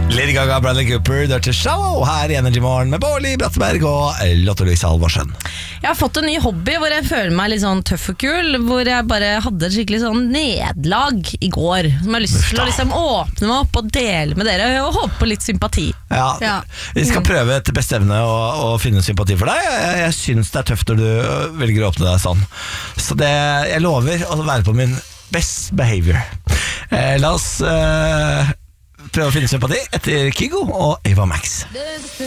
Lady Gaga, Bradley Cooper, Dirty Shallow her i Energy Morgen med Bårli Brattberg og Lotte Louise Halvorsen. Jeg har fått en ny hobby hvor jeg føler meg litt sånn tøff og kul, hvor jeg bare hadde et skikkelig sånn nedlag i går, som jeg har lyst til å liksom åpne meg opp og dele med dere, og håpe på litt sympati. Ja. Vi skal prøve etter beste evne å finne sympati for deg. Jeg synes det er tøft når du velger å åpne deg sånn. Så jeg lover å være på min best behavior. La oss prøve å finne sympati etter Kygo og Ava Max.